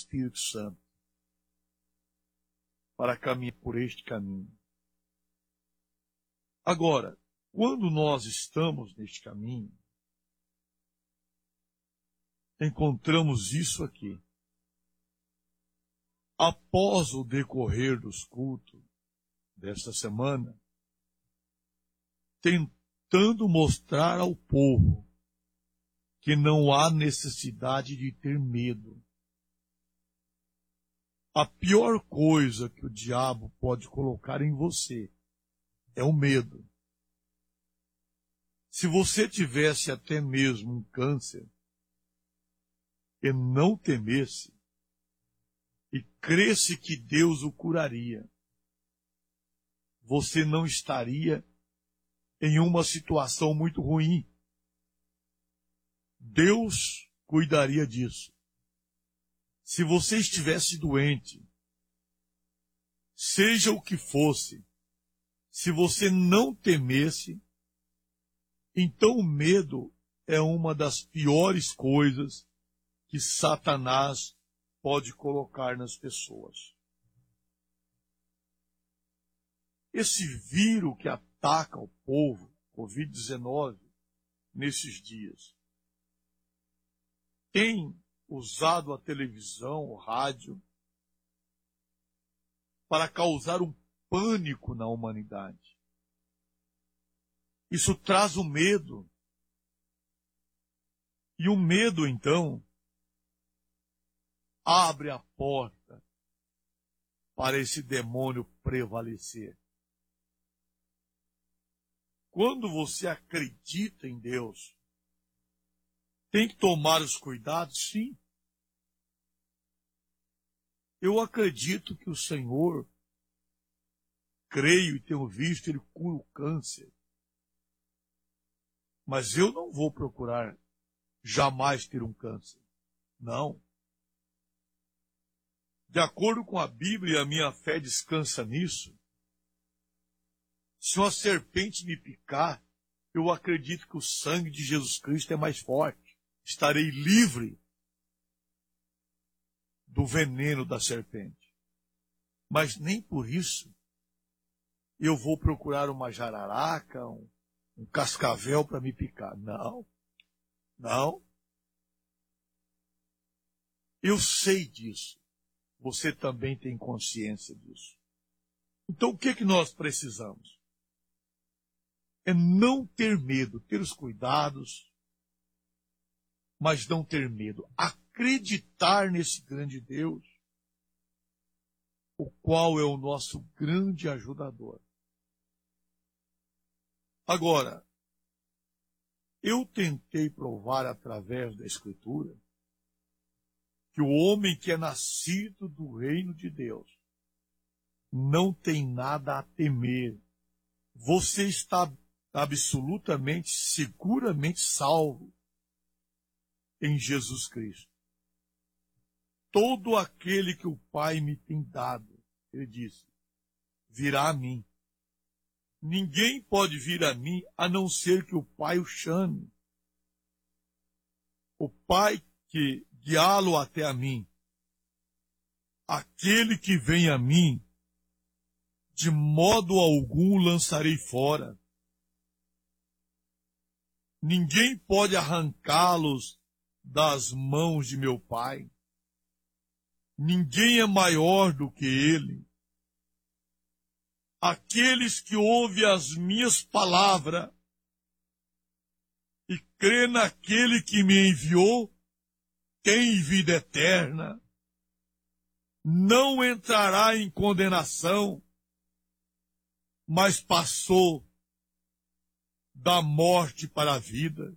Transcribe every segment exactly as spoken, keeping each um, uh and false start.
Espírito Santo para caminhar por este caminho. Agora, quando nós estamos neste caminho, encontramos isso aqui. Após o decorrer dos cultos desta semana, tentando mostrar ao povo que não há necessidade de ter medo. A pior coisa que o diabo pode colocar em você é o medo. Se você tivesse até mesmo um câncer e não temesse, e cresse que Deus o curaria, você não estaria em uma situação muito ruim. Deus cuidaria disso. Se você estivesse doente, seja o que fosse, se você não temesse, então o medo é uma das piores coisas que Satanás pode colocar nas pessoas. Esse vírus que ataca o povo, covid dezenove, nesses dias, tem usado a televisão, o rádio, para causar um pânico na humanidade. Isso traz o medo. E o medo, então, abre a porta para esse demônio prevalecer. Quando você acredita em Deus, tem que tomar os cuidados, sim. Eu acredito que o Senhor, creio e tenho visto, Ele cura o câncer. Mas eu não vou procurar jamais ter um câncer. Não. De acordo com a Bíblia, a minha fé descansa nisso. Se uma serpente me picar, eu acredito que o sangue de Jesus Cristo é mais forte. Estarei livre do veneno da serpente. Mas nem por isso eu vou procurar uma jararaca, um, um cascavel para me picar. Não, não. Eu sei disso. Você também tem consciência disso. Então o que, que nós precisamos? É não ter medo, ter os cuidados, mas não ter medo. Acreditar nesse grande Deus, o qual é o nosso grande ajudador. Agora, eu tentei provar através da Escritura que o homem que é nascido do reino de Deus não tem nada a temer. Você está absolutamente, seguramente salvo em Jesus Cristo. Todo aquele que o Pai me tem dado, ele disse, virá a mim. Ninguém pode vir a mim a não ser que o Pai o chame. O Pai que guiá-lo até a mim. Aquele que vem a mim, de modo algum lançarei fora. Ninguém pode arrancá-los das mãos de meu Pai. Ninguém é maior do que Ele. Aqueles que ouvem as minhas palavras e crê naquele que me enviou, tem vida eterna, não entrará em condenação, mas passou da morte para a vida.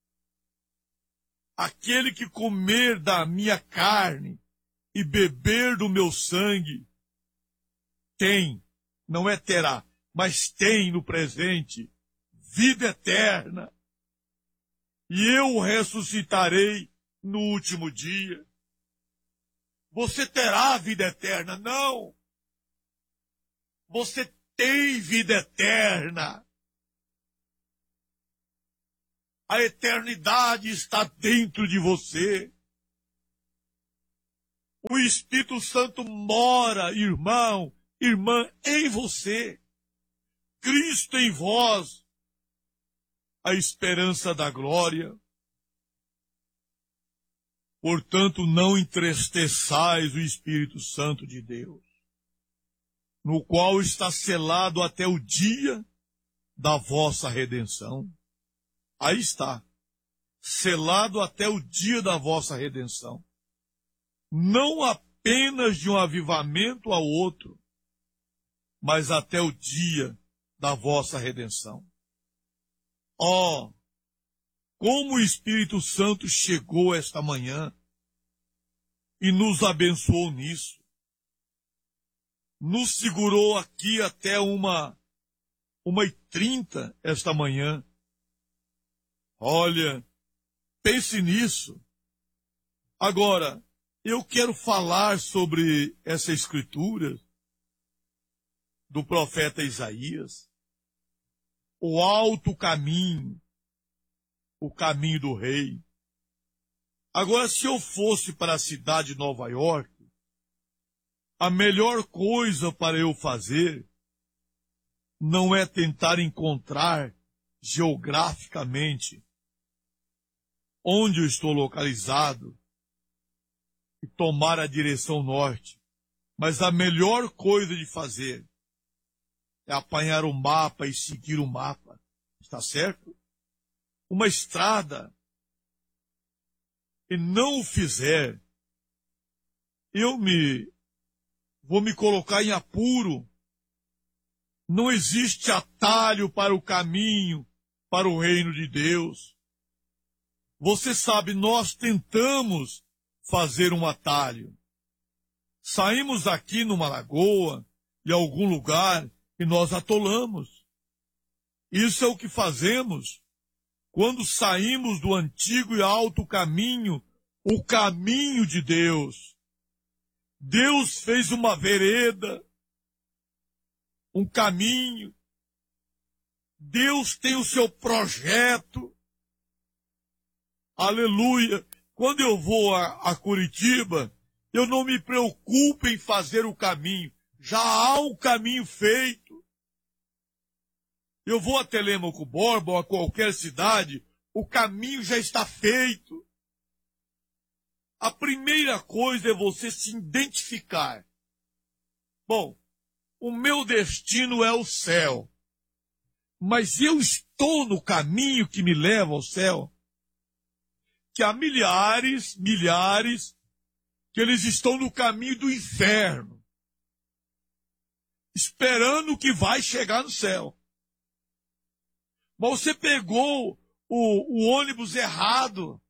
Aquele que comer da minha carne e beber do meu sangue, tem, não é terá, mas tem no presente, vida eterna. E eu o ressuscitarei no último dia. Você terá vida eterna? Não. Você tem vida eterna. A eternidade está dentro de você. O Espírito Santo mora, irmão, irmã, em você. Cristo em vós, a esperança da glória. Portanto, não entristeçais o Espírito Santo de Deus, no qual está selado até o dia da vossa redenção. Aí está, selado até o dia da vossa redenção. Não apenas de um avivamento ao outro, mas até o dia da vossa redenção. Ó, oh, como o Espírito Santo chegou esta manhã e nos abençoou nisso. Nos segurou aqui até uma, uma e trinta esta manhã. Olha, pense nisso. Agora, eu quero falar sobre essa escritura do profeta Isaías, o alto caminho, o caminho do rei. Agora, se eu fosse para a cidade de Nova York, a melhor coisa para eu fazer não é tentar encontrar geograficamente onde eu estou localizado e tomar a direção norte, mas a melhor coisa de fazer é apanhar o mapa e seguir o mapa. Está certo? Uma estrada, e não o fizer, eu me vou me colocar em apuro. Não existe atalho para o caminho, para o reino de Deus. Você sabe, nós tentamos fazer um atalho. Saímos aqui numa lagoa, em algum lugar, e nós atolamos. Isso é o que fazemos quando saímos do antigo e alto caminho, o caminho de Deus. Deus fez uma vereda, um caminho. Deus tem o seu projeto. Aleluia. Quando eu vou a, a Curitiba, eu não me preocupo em fazer o caminho. Já há um caminho feito. Eu vou a Telêmaco Borba ou a qualquer cidade, o caminho já está feito. A primeira coisa é você se identificar. Bom, o meu destino é o céu, mas eu estou no caminho que me leva ao céu. Que há milhares, milhares, que eles estão no caminho do inferno, esperando que vai chegar no céu. Mas você pegou o, o ônibus errado.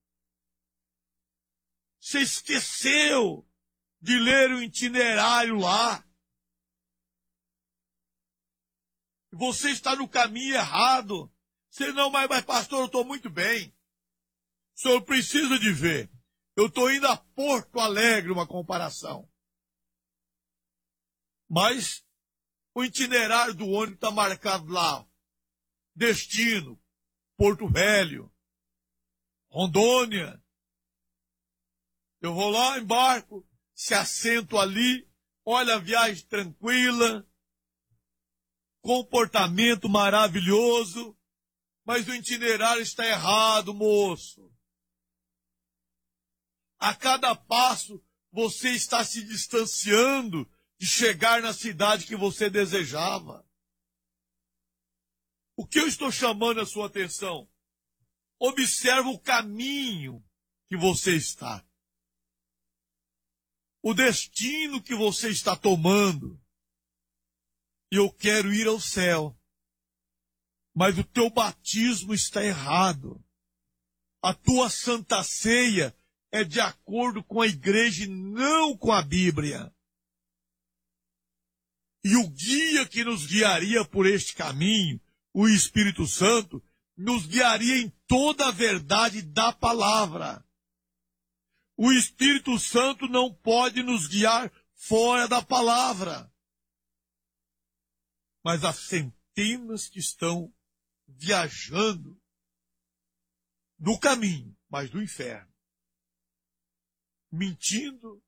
Você esqueceu de ler o itinerário lá. Você está no caminho errado. Você não, mas, mas pastor, eu estou muito bem. O senhor precisa de ver. Eu estou indo a Porto Alegre, uma comparação. Mas o itinerário do ônibus está marcado lá. Destino, Porto Velho, Rondônia. Eu vou lá, embarco, se assento ali, olha a viagem tranquila, comportamento maravilhoso, mas o itinerário está errado, moço. A cada passo, você está se distanciando de chegar na cidade que você desejava. O que eu estou chamando a sua atenção? Observa o caminho que você está. O destino que você está tomando. Eu quero ir ao céu. Mas o teu batismo está errado. A tua santa ceia é de acordo com a igreja e não com a Bíblia. E o guia que nos guiaria por este caminho, o Espírito Santo, nos guiaria em toda a verdade da palavra. O Espírito Santo não pode nos guiar fora da palavra. Mas há centenas que estão viajando no caminho, mas do inferno. Mentindo,